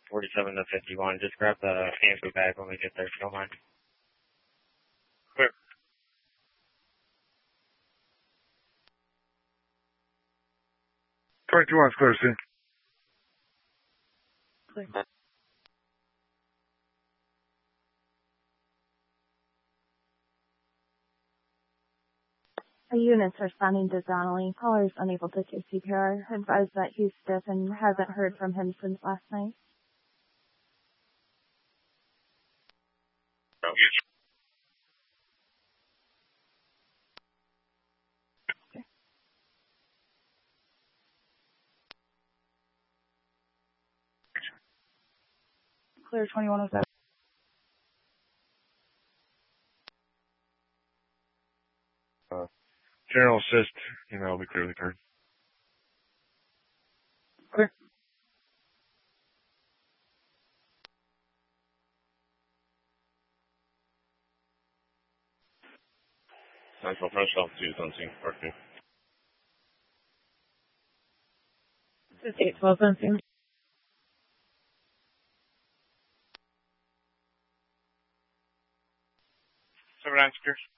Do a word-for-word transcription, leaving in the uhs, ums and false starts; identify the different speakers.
Speaker 1: forty-seven to fifty-one. Just grab the ambu bag when we get there, if you don't mind. Clear.
Speaker 2: twenty-two is clear, see.
Speaker 3: Clear.
Speaker 4: Our units are responding to Donnelly. Caller is unable to take C P R. Advised that he's stiff and hasn't heard from him since last night.
Speaker 2: Oh,
Speaker 4: Okay. Clear twenty-one oh seven.
Speaker 2: Uh, general assist, you know, will be clearly cleared.
Speaker 3: Clear.
Speaker 5: Central Fresh Altitude on scene, Park two.
Speaker 3: This is eight twelve on scene.
Speaker 1: seven nine secure.